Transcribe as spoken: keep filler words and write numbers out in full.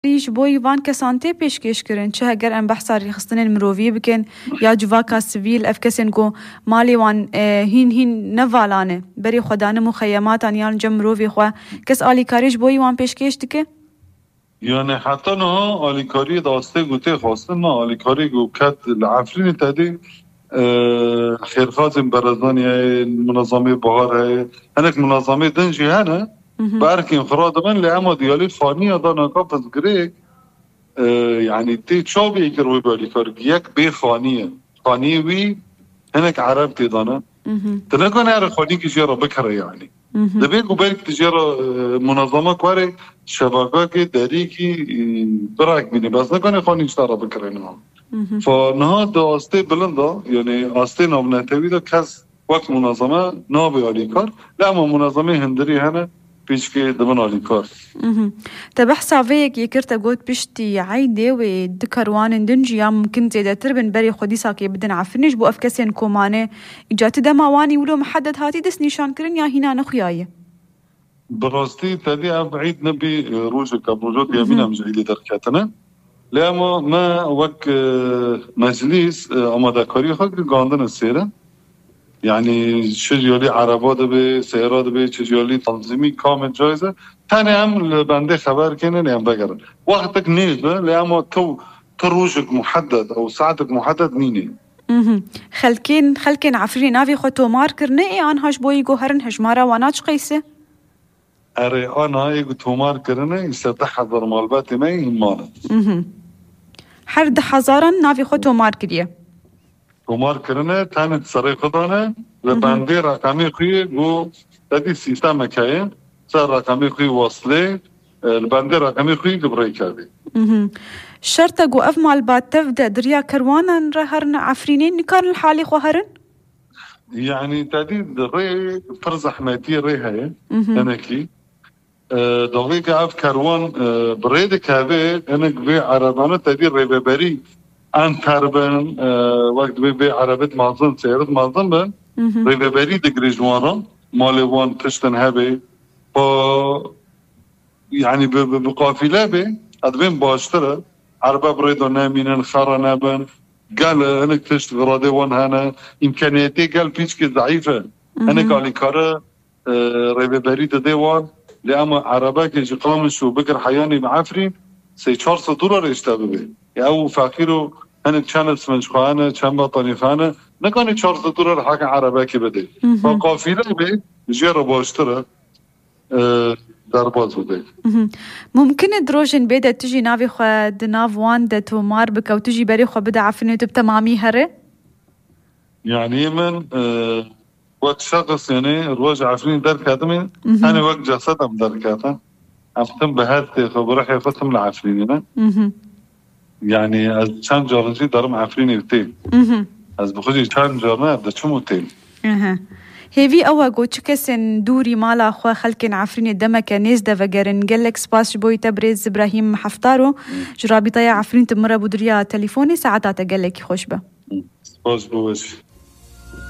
ریش بوی وان کسانته پیشکش کرن چه اگر ام بحث ریخستن مروی بکن یا جواکا سیویل اف کسین کو مالی وان هین هین نوالانه بری خدانه مخیمات آنیان جم مروی خو کس آلیکاریش بوی وان پیشکش دکه یعنی حتی نه آلیکاری داسته گوته خواستن نه آلیکاری گو کت العفرین تدی خیرخازم برزانی منظمه بهار های هنک منظمه دنجی هنه بركي انفراد من لأما ديالي فانية دانا قابز غريك اه يعني تي تشابه يكروي بالي كارك يك بي فانية فانية وي هناك عربتي دانا تنكو نعرف خاني كجيرا بكرة يعني دبيك وبالك تجيرا منظمة كواري شبكة داريكي براك بيني بس نكو خاني اشترى بكرة نعم فنها دا استي بلندا يعني استي نابنتوي دا كز وقت منظمة نابي علي كار لأما منظمة هندري هنا بيشكي دمن آلیکار. تبحث عویک یکرت گوت پشتی عیده و دکروان دنجی یا ممکن زیاده تر بن بری خودی ساکی بدن عفنش بو افکسین کومانه ایجات دماوانی ولو محدد هاتی دست نشان کرن یا هینا نخیایه. براستی تدی عید نبی روز کبروجات یمین هم جهیلی درکتنه. لما ما وق مجلس آماده کاری خود گاندن سیره. يعني شجيالي عربات به سيارات به شجيالي تنظيمي كامل جايزة تاني هم البنده خبر كنا نعم بقرا وقتك نيجه لأما تو تروجك محدد أو ساعتك محدد نيني خلكين خلكين عفرين نافي خطو ماركر نئي آن هاش بوي جوهرن هجمارا واناش قيسة أري أنا يجو تومار كرنا يستطيع حضر مالباتي ما يهمانا حرد حزارا نافي خطو ماركريه تومار کرنه تانت سری خدانه و بنده رقمی خوی گو دادی سیستم که سر رقمی خوی وصله البنده رقمی خوی گبرای کرده شرطه گو اف مال بعد تفده دریا کروانن رهرن عفرینین نکار الحالی خوهرن يعني تدي الري فرز احمدي ري هي انا كي دغيك اف كروان بريد كافي انا بي عربانه تدي ري ببري ان تربن وقت بي بي عربت معظم سيرت معظم بن ري ببري دغريجوان مالوان تشتن هبي ف يعني بقافله بي ادبن باشتره عربه بريدو نامين خرنا بن قال انا اكتشفت غرادي وان هنا امكانياتي قال بيشكي ضعيفه انا قال لي كاره ريبه بريده ديوان لأما عرباك يجي قامش وبكر حياني معفري سي چهارصد دلار اشتبه به او فقيرو انا كانت سمنشخانه كان بطنيخانه نكاني چهارصد دلار حق عرباك بده فقافله به جيره باشتره درباز بده ممكن دروجن بيدا تجي نافي خو دناف وان دا تومار بك وتجي بري خو بدا عفني وتبتمامي هره يعني من أه وقت شخص يعني روج عفرين دركاتم انا وقت جسدم دركاته افتم بهات خبره حيفتهم العفرين يعني از چند جارنجي درم عفرين بتيل از بخوجي چند جارنا بدا چمو تيل اها هيفي اوا گو چکسن دوری مالا خو خلکن عفرین دمک نیز دا وگرن گلک سپاس بوی تبریز ابراهیم حفتارو جرابطه عفرین تمره بودریا تليفوني ساعتها گلک خوش به سپاس بوش